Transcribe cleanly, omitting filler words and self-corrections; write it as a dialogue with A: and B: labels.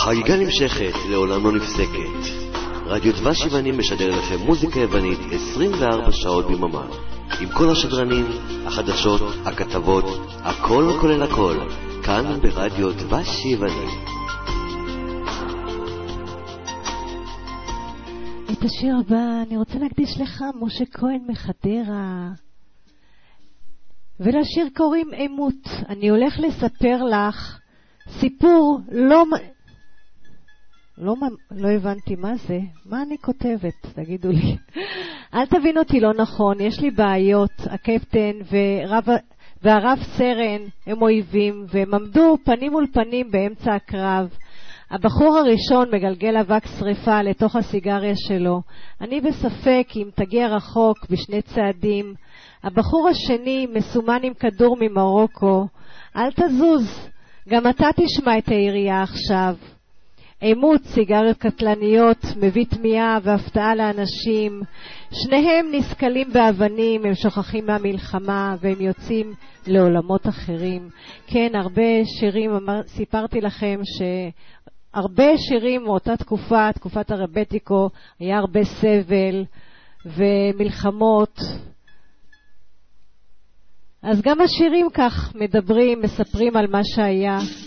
A: החגיגה נמשכת, לעולם לא נפסקת. רדיו דבש יוונים משדר לכם מוזיקה יוונית 24 שעות ביממה. עם כל השדרנים, החדשות, הכתבות, הכל כולל הכל. כאן ברדיו דבש יוונים.
B: את השיר הבא אני רוצה להקדיש לך, משה כהן מחדרה. ולשיר קוראים אמות. אני הולך לספר לך סיפור לא הבנתי מה זה. מה אני כותבת? תגידו לי. אל תבין אותי לא נכון. יש לי בעיות. הקפטן והרב סרן הם אויבים, והם עמדו פנים מול פנים באמצע הקרב. הבחור הראשון מגלגל אבק שריפה לתוך הסיגריה שלו. אני בספק אם תגיע רחוק בשני צעדים. הבחור השני מסומן עם כדור ממרוקו. אל תזוז. גם אתה תשמע את העירייה עכשיו. אימות סיגריות קטלניות מביא תמיהה והפתעה לאנשים. שניהם נסקלים באבנים, הם שוכחים מהמלחמה והם יוצאים לעולמות אחרים. כן, הרבה שירים, סיפרתי לכם שהרבה שירים מאותה תקופה, תקופת הרבטיקו, היה הרבה סבל ומלחמות. אז גם השירים כך מדברים, מספרים על מה שהיה.